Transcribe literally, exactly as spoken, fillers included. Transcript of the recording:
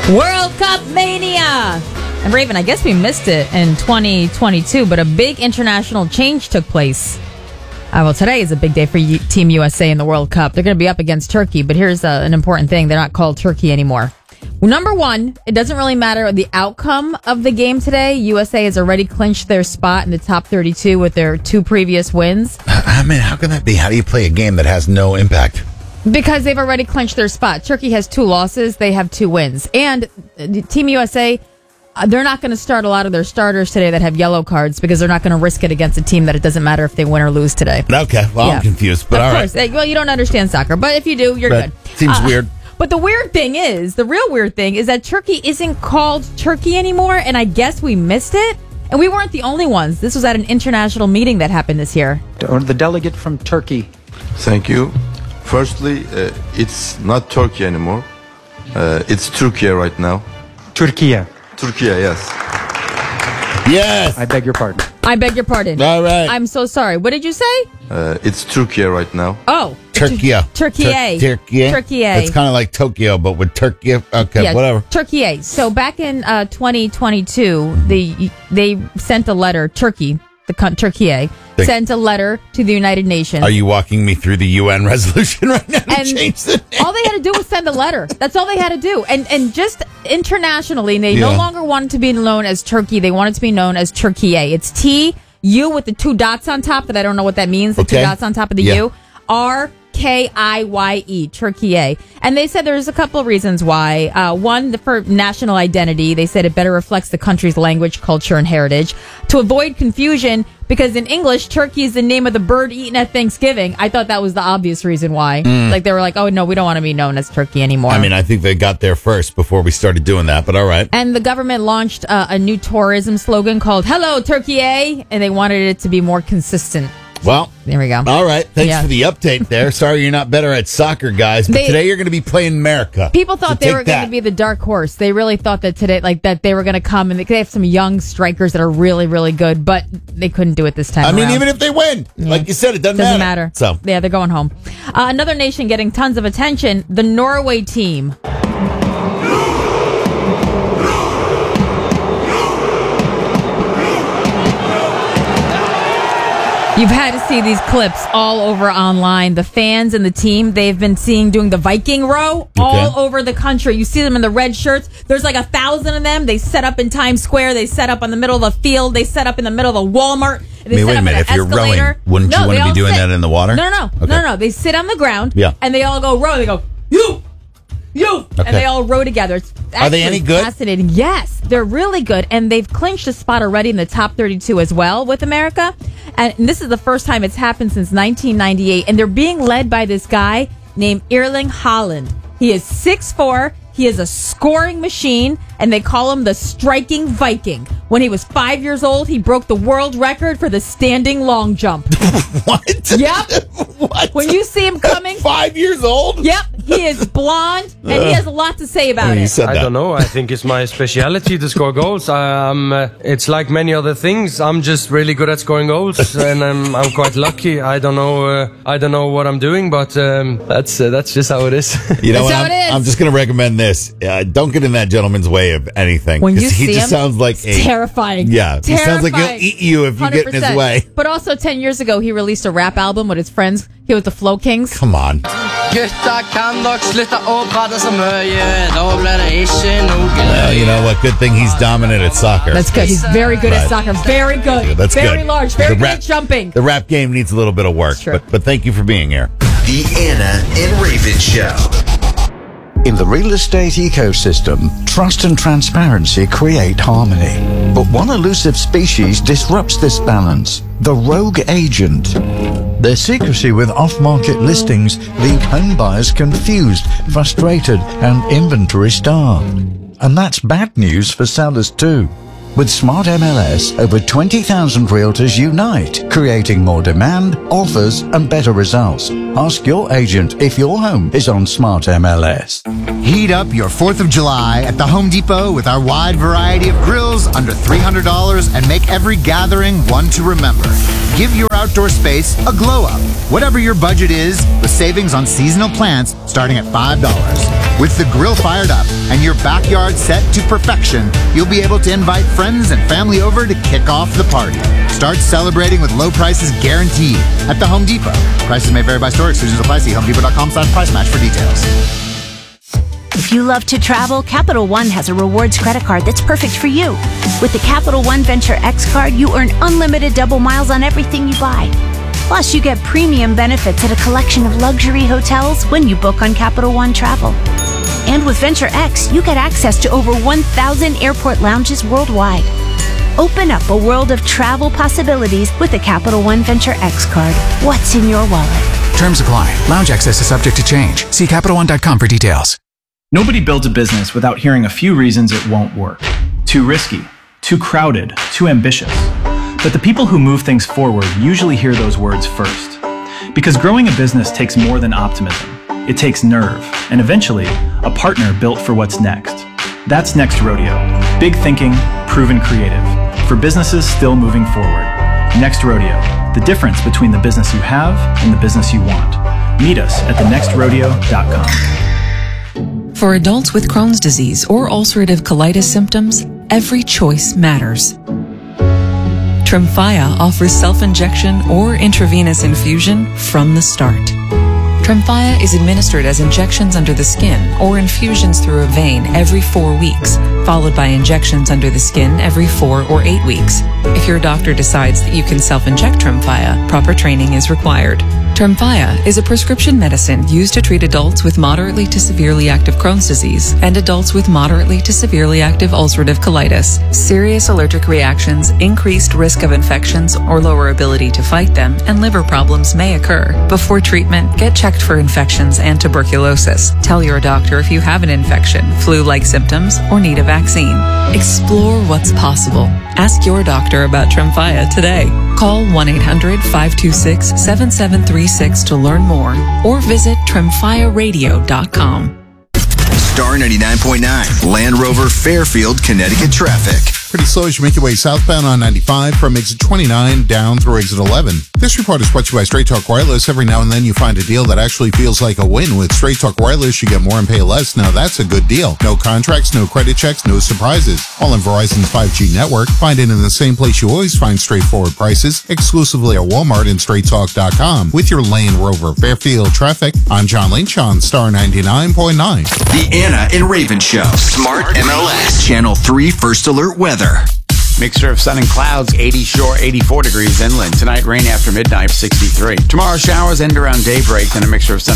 World Cup Mania! And Raven, I guess we missed it in twenty twenty-two, but a big international change took place. Uh, well, today is a big day for U- Team U S A in the World Cup. They're going to be up against Turkey, but here's uh, an important thing. They're not called Turkey anymore. Well, number one, it doesn't really matter the outcome of the game today. U S A has already clinched their spot in the top thirty-two with their two previous wins. I mean, how can that be? How do you play a game that has no impact? Because they've already clinched their spot. Turkey has two losses. They have two wins. And Team U S A, uh, they're not going to start a lot of their starters today that have yellow cards because they're not going to risk it against a team that it doesn't matter if they win or lose today. Okay, well, yeah. I'm confused, but of all course. right. Well, you don't understand soccer, but if you do, you're but good. Seems uh, weird. But the weird thing is, the real weird thing is that Turkey isn't called Turkey anymore, and I guess we missed it. And we weren't the only ones. This was at an international meeting that happened this year. The delegate from Turkey. Thank you. Firstly, uh, it's not Turkey anymore. Uh, it's Turkey right now. Turkey. Turkey, yes. Yes. I beg your pardon. I beg your pardon. All right. I'm so sorry. What did you say? Uh, it's Turkey right now. Oh. Turkey. Turkey. Turkey. Turkey. It's kind of like Tokyo, but with Turkey. Okay, yeah, whatever. Turkey. So back in uh, twenty twenty-two, they they sent a letter. Turkey, the con- Turkey, sent a letter to the United Nations. Are you walking me through the U N resolution right now to and change the name? All they had to do was send a letter. That's all they had to do. And and just internationally, they Yeah. no longer wanted to be known as Turkey. They wanted to be known as Turkey. It's T U with the two dots on top that I don't know what that means. The Okay. two dots on top of the Yeah. U. R K I Y E, Turkey. And they said there's a couple of reasons why. Uh, one, the, for national identity. They said it better reflects the country's language, culture, and heritage. To avoid confusion, because in English, turkey is the name of the bird eaten at Thanksgiving. I thought that was the obvious reason why. Mm. Like, they were like, oh, no, we don't want to be known as Turkey anymore. I mean, I think they got there first before we started doing that, but all right. And the government launched uh, a new tourism slogan called Hello, Turkey, and they wanted it to be more consistent. Well, there we go. All right. Thanks Yeah. for the update there. Sorry you're not better at soccer, guys, but They- today you're going to be playing America. People thought So they take were going that. to be the dark horse. They really thought that today, like that, they were going to come and they, they have some young strikers that are really, really good, but they couldn't do it this time. I mean, around. even if they win, Yeah. like you said, it doesn't, doesn't matter. matter. So, yeah, they're going home. Uh, another nation getting tons of attention: the Norway team. You've had to see these clips all over online. The fans and the team, they've been seeing doing the Viking row all Okay. over the country. You see them in the red shirts. There's like a thousand of them. They set up in Times Square. They set up in the middle of the field. They set up in the middle of the Walmart. They I mean, set wait a up minute. at If an you're rowing, escalator. wouldn't you No, want they to be all doing sit- that in the water? No, no, no. Okay. No, no, no. They sit on the ground. Yeah. And they all go row. They go, you! You! Okay. And they all row together. It's Are they actually any good? Fascinating. Yes, they're really good. And they've clinched a spot already in the top thirty-two as well with America. And this is the first time it's happened since nineteen ninety-eight. And they're being led by this guy named Erling Haaland. He is six foot four. He is a scoring machine, and they call him the striking Viking. When he was five years old, he broke the world record for the standing long jump. What? Yep. What? When you see him coming, Five years old? yep, he is blonde, and he has a lot to say about You it. said I that. don't know. I think it's my speciality to score goals. I, um, uh, it's like many other things. I'm just really good at scoring goals, and I'm, I'm quite lucky. I don't know. Uh, I don't know what I'm doing, but um, that's uh, that's just how it is. You know That's what? how I'm, it is. I'm just going to recommend this. Uh, don't get in that gentleman's way of anything. When 'cause you he see just him, sounds like it's a terrifying. Yeah, he sounds like he'll Terrifying. eat you if you get in his one hundred percent. way. But also, ten years ago, he released a rap album with his friends. He was the Flow Kings. Come on. Gutta kan dere slutte å prate så mye, da blir det ikke noe Well, you know what? Good thing he's dominant at soccer. That's good. He's very good Right. at soccer. Very good. Yeah, that's very good. large. Very The good rap- at jumping. The rap game needs a little bit of work, It's true. but but thank you for being here. The Anna and Raven Show. In the real estate ecosystem, trust and transparency create harmony. But one elusive species disrupts this balance: the rogue agent. Their secrecy with off-market listings leave home buyers confused, frustrated, and inventory starved. And that's bad news for sellers too. With Smart M L S, over twenty thousand realtors unite, creating more demand, offers, and better results. Ask your agent if your home is on Smart M L S. Heat up your fourth of July at the Home Depot with our wide variety of grills under three hundred dollars and make every gathering one to remember. Give your outdoor space a glow up. Whatever your budget is, with savings on seasonal plants starting at five dollars. With the grill fired up and your backyard set to perfection, you'll be able to invite friends and family over to kick off the party. Start celebrating with low prices guaranteed at the Home Depot. Prices may vary by store. Exclusions apply. See homedepot.com slash price match for details. If you love to travel, Capital One has a rewards credit card that's perfect for you. With the Capital One Venture X card, you earn unlimited double miles on everything you buy. Plus, you get premium benefits at a collection of luxury hotels when you book on Capital One Travel. And with Venture X, you get access to over one thousand airport lounges worldwide. Open up a world of travel possibilities with the Capital One Venture X card. What's in your wallet? Terms apply. Lounge access is subject to change. See Capital One dot com for details. Nobody builds a business without hearing a few reasons it won't work. Too risky, too crowded, too ambitious. But the people who move things forward usually hear those words first. Because growing a business takes more than optimism. It takes nerve, and eventually, a partner built for what's next. That's Next Rodeo. Big thinking, proven creative. For businesses still moving forward. Next Rodeo. The difference between the business you have and the business you want. Meet us at the next rodeo dot com. For adults with Crohn's disease or ulcerative colitis symptoms, every choice matters. Tremfya offers self-injection or intravenous infusion from the start. Tremfya is administered as injections under the skin or infusions through a vein every four weeks, followed by injections under the skin every four or eight weeks. If your doctor decides that you can self-inject Tremfya, proper training is required. Tremfya is a prescription medicine used to treat adults with moderately to severely active Crohn's disease and adults with moderately to severely active ulcerative colitis. Serious allergic reactions, increased risk of infections or lower ability to fight them, and liver problems may occur. Before treatment, get checked for infections and tuberculosis. Tell your doctor if you have an infection, flu-like symptoms, or need a vaccine. Explore what's possible. Ask your doctor about Tremfya today. Call one eight hundred five two six seven seven three six to learn more or visit tremfya radio dot com. Star ninety-nine point nine, Land Rover Fairfield, Connecticut traffic. Pretty slow as you make your way southbound on ninety-five from exit twenty-nine down through exit eleven. This report is brought to you by Straight Talk Wireless. Every now and then you find a deal that actually feels like a win. With Straight Talk Wireless, you get more and pay less. Now that's a good deal. No contracts, no credit checks, no surprises. All in Verizon's five G network. Find it in the same place you always find straightforward prices, exclusively at Walmart and straight talk dot com. With your Land Rover Fairfield traffic, I'm John Lynch on Star ninety-nine point nine. The Anna and Raven Show. Smart M L S. Channel three First Alert Weather. Mixture of sun and clouds, eighty shore, eighty-four degrees inland. Tonight, rain after midnight, sixty-three. Tomorrow, showers end around daybreak, then a mixture of sun